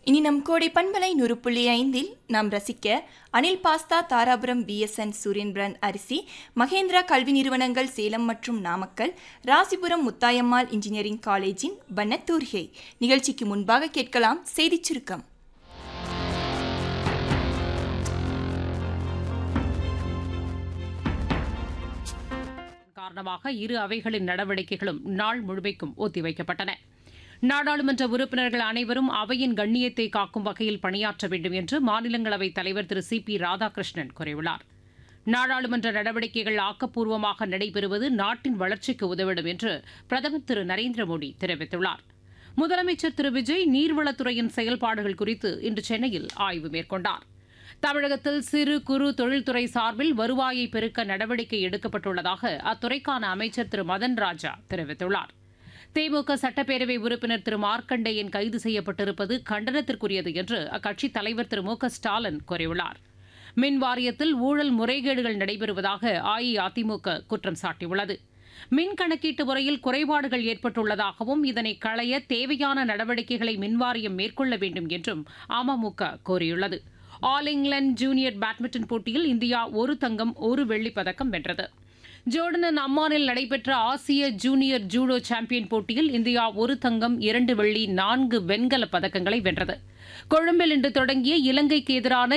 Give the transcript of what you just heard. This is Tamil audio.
இனி நம் கோடை பண்பலை 100.5 நாம் ரசிக்க அனில் பாஸ்தா தாராபுரம் பிஎஸ்என் சூரியன் பிராண்ட் அரிசி, மகேந்திரா கல்வி நிறுவனங்கள் சேலம் மற்றும் நாமக்கல், ராசிபுரம் முத்தாயம்மாள் இன்ஜினியரிங் காலேஜின் வண்ணத்தூர்கை. நிகழ்ச்சிக்கு முன்பாக கேட்கலாம் செய்திச் சுருக்கம். காரணமாக இரு அவைகளின் நடவடிக்கைகளும் நாள் முழுமைக்கும் ஒத்திவைக்கப்பட்டன. நாடாளுமன்ற உறுப்பினர்கள் அனைவரும் அவையின் கண்ணியத்தை காக்கும் வகையில் பணியாற்ற வேண்டும் என்று மாநிலங்களவைத் தலைவர் திரு சி.பி. ராதாகிருஷ்ணன் கூறியுள்ளார். நாடாளுமன்ற நடவடிக்கைகள் ஆக்கப்பூர்வமாக நடைபெறுவது நாட்டின் வளர்ச்சிக்கு உதவிடும் என்று பிரதமர் திரு நரேந்திர மோடி தெரிவித்துள்ளார். முதலமைச்சர் திரு விஜய் நீர்வளத்துறையின் செயல்பாடுகள் குறித்து இன்று சென்னையில் ஆய்வு மேற்கொண்டார். தமிழகத்தில் சிறு குறு தொழில்துறை சார்பில் வருவாயை பெருக்க நடவடிக்கை எடுக்கப்பட்டுள்ளதாக அத்துறைக்கான அமைச்சர் திரு மதன் ராஜா தெரிவித்துள்ளார். திமுக சட்டப்பேரவை உறுப்பினர் திரு மார்க்கண்டேயன் கைது செய்யப்பட்டிருப்பது கண்டனத்திற்குரியது என்று அக்கட்சித் தலைவர் திரு மு க ஸ்டாலின் கூறியுள்ளார். மின் வாரியத்தில் ஊழல் முறைகேடுகள் நடைபெறுவதாக அஇஅதிமுக குற்றம் சாட்டியுள்ளது. மின் கணக்கீட்டு முறையில் குறைபாடுகள் ஏற்பட்டுள்ளதாகவும் இதனை களைய தேவையான நடவடிக்கைகளை மின்வாரியம் மேற்கொள்ள வேண்டும் என்றும் அமமுக கோரியுள்ளது. ஆல் இங்கிலாந்து ஜூனியர் பேட்மிண்டன் போட்டியில் இந்தியா ஒரு தங்கம் ஒரு வெள்ளிப் பதக்கம் வென்றது. ஜோர்டனின் அம்மானில் நடைபெற்ற ஆசிய ஜூனியர் ஜூடோ சாம்பியன் போட்டியில் இந்தியா ஒரு தங்கம் 2 வெள்ளி 4 வெண்கலப் பதக்கங்களை வென்றது. கொழும்பில் இன்று தொடங்கிய இலங்கைக்கு எதிரான